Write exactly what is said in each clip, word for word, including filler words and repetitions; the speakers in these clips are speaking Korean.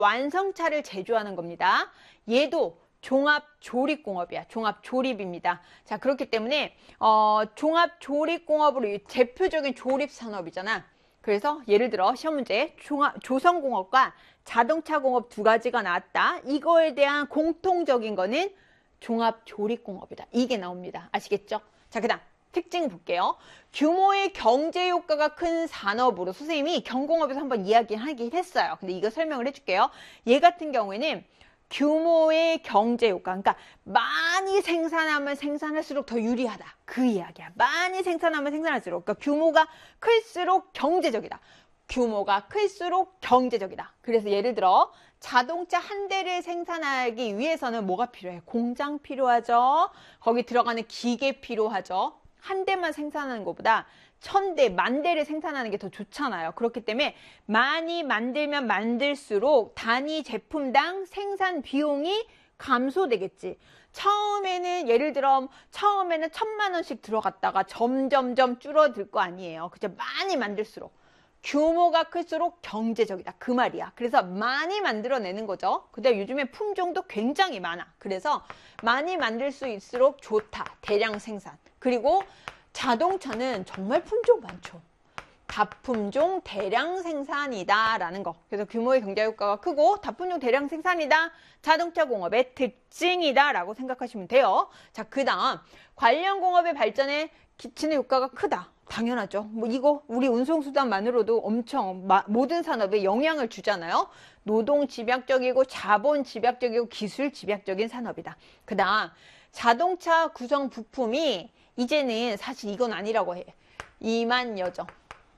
완성차를 제조하는 겁니다. 얘도 종합조립공업이야. 종합조립입니다. 자, 그렇기 때문에 어, 종합조립공업으로 대표적인 조립산업이잖아. 그래서 예를 들어 시험 문제 종합, 조선공업과 자동차공업 두 가지가 나왔다. 이거에 대한 공통적인 거는 종합조립공업이다. 이게 나옵니다. 아시겠죠? 자, 그 다음 특징 볼게요. 규모의 경제 효과가 큰 산업으로 선생님이 경공업에서 한번 이야기하긴 했어요. 근데 이거 설명을 해줄게요. 얘 같은 경우에는 규모의 경제 효과, 그러니까 많이 생산하면 생산할수록 더 유리하다. 그 이야기야. 많이 생산하면 생산할수록, 그러니까 규모가 클수록 경제적이다. 규모가 클수록 경제적이다. 그래서 예를 들어 자동차 한 대를 생산하기 위해서는 뭐가 필요해? 공장 필요하죠. 거기 들어가는 기계 필요하죠. 한 대만 생산하는 것보다 천 대, 만 대를 생산하는 게 더 좋잖아요. 그렇기 때문에 많이 만들면 만들수록 단위 제품당 생산 비용이 감소되겠지. 처음에는 예를 들어 처음에는 천만 원씩 들어갔다가 점점점 줄어들 거 아니에요. 그죠? 많이 만들수록. 규모가 클수록 경제적이다. 그 말이야. 그래서 많이 만들어내는 거죠. 근데 요즘에 품종도 굉장히 많아. 그래서 많이 만들 수 있을수록 좋다. 대량 생산. 그리고 자동차는 정말 품종 많죠. 다품종 대량 생산이다 라는 거. 그래서 규모의 경제 효과가 크고 다품종 대량 생산이다. 자동차 공업의 특징이다 라고 생각하시면 돼요. 자, 그 다음 관련 공업의 발전에 기치는 효과가 크다. 당연하죠. 뭐 이거 우리 운송수단만으로도 엄청 마, 모든 산업에 영향을 주잖아요. 노동 집약적이고 자본 집약적이고 기술 집약적인 산업이다. 그 다음 자동차 구성 부품이 이제는 사실 이건 아니라고 해. 이만여 점.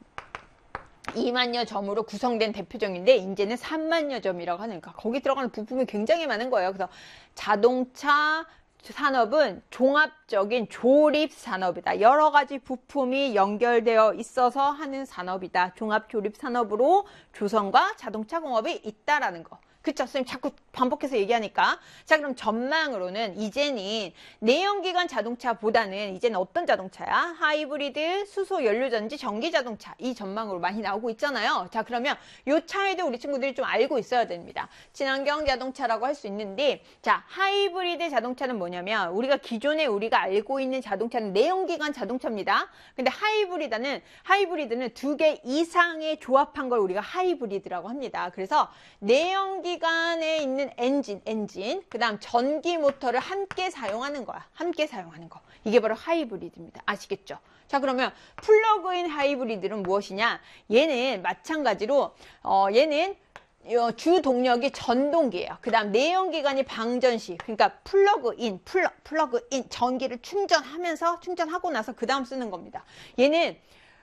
이만여 점으로 구성된 대표적인데 이제는 삼만여 점이라고 하니까 거기 들어가는 부품이 굉장히 많은 거예요. 그래서 자동차 산업은 종합적인 조립 산업이다. 여러 가지 부품이 연결되어 있어서 하는 산업이다. 종합 조립 산업으로 조선과 자동차 공업이 있다라는 거. 그쵸? 선생님 자꾸 반복해서 얘기하니까. 자, 그럼 전망으로는 이제는 내연기관 자동차보다는 이제는 어떤 자동차야? 하이브리드, 수소 연료전지, 전기 자동차. 이 전망으로 많이 나오고 있잖아요. 자, 그러면 요 차이도 우리 친구들이 좀 알고 있어야 됩니다. 친환경 자동차라고 할 수 있는데, 자, 하이브리드 자동차는 뭐냐면 우리가 기존에 우리가 알고 있는 자동차는 내연기관 자동차입니다. 근데 하이브리드는 하이브리드는 두 개 이상의 조합한 걸 우리가 하이브리드라고 합니다. 그래서 내연기 기관에 있는 엔진, 엔진, 그 다음 전기 모터를 함께 사용하는 거야. 함께 사용하는 거. 이게 바로 하이브리드입니다. 아시겠죠? 자, 그러면 플러그인 하이브리드는 무엇이냐? 얘는 마찬가지로 어, 얘는 주 동력이 전동기예요. 그 다음 내연기관이 방전시, 그러니까 플러그인, 플러, 플러그인, 전기를 충전하면서 충전하고 나서 그 다음 쓰는 겁니다. 얘는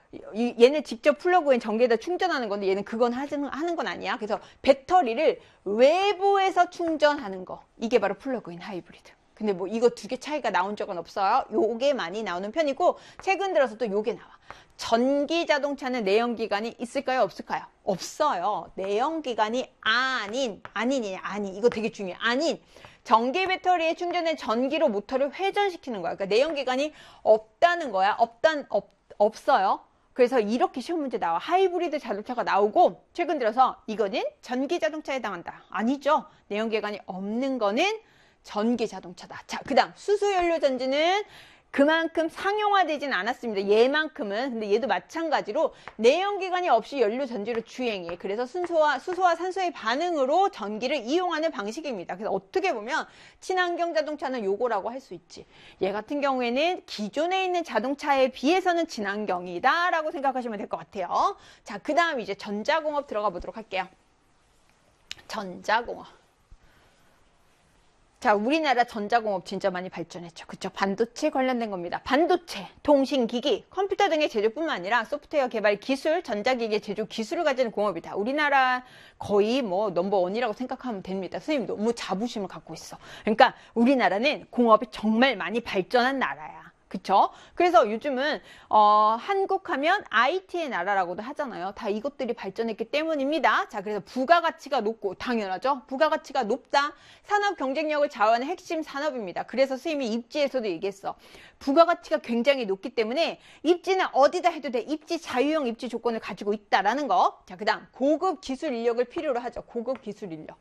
얘는 직접 플러그인 전기에다 충전하는 건데 얘는 그건 하는, 하는 건 아니야. 그래서 배터리를 외부에서 충전하는 거. 이게 바로 플러그인 하이브리드. 근데 뭐 이거 두 개 차이가 나온 적은 없어요. 요게 많이 나오는 편이고 최근 들어서 또 요게 나와. 전기 자동차는 내연기관이 있을까요? 없을까요? 없어요. 내연기관이 아닌, 아닌이 아니. 이거 되게 중요해. 아닌. 전기 배터리에 충전된 전기로 모터를 회전시키는 거야. 그러니까 내연기관이 없다는 거야. 없단, 없, 없어요. 그래서 이렇게 시험 문제 나와. 하이브리드 자동차가 나오고 최근 들어서 이거는 전기 자동차에 해당한다. 아니죠. 내연기관이 없는 거는 전기 자동차다. 자, 그 다음 수소연료 전지는 그만큼 상용화되진 않았습니다. 얘만큼은. 근데 얘도 마찬가지로 내연기관이 없이 연료 전지로 주행해. 그래서 순소와, 수소와 산소의 반응으로 전기를 이용하는 방식입니다. 그래서 어떻게 보면 친환경 자동차는 요거라고 할 수 있지. 얘 같은 경우에는 기존에 있는 자동차에 비해서는 친환경이다 라고 생각하시면 될 것 같아요. 자, 그 다음 이제 전자공업 들어가 보도록 할게요. 전자공업. 자, 우리나라 전자공업 진짜 많이 발전했죠. 그쵸? 반도체 관련된 겁니다. 반도체, 통신기기, 컴퓨터 등의 제조뿐만 아니라 소프트웨어 개발 기술, 전자기기 제조 기술을 가지는 공업이다. 우리나라 거의 뭐 넘버원이라고 생각하면 됩니다. 선생님 너무 자부심을 갖고 있어. 그러니까 우리나라는 공업이 정말 많이 발전한 나라야. 그쵸? 그래서 요즘은 어, 한국 하면 아이티의 나라라고도 하잖아요. 다 이것들이 발전했기 때문입니다. 자, 그래서 부가가치가 높고 당연하죠. 부가가치가 높다. 산업 경쟁력을 좌우하는 핵심 산업입니다. 그래서 선생님이 입지에서도 얘기했어. 부가가치가 굉장히 높기 때문에 입지는 어디다 해도 돼. 입지 자유형 입지 조건을 가지고 있다라는 거. 자, 그다음 고급 기술 인력을 필요로 하죠. 고급 기술 인력.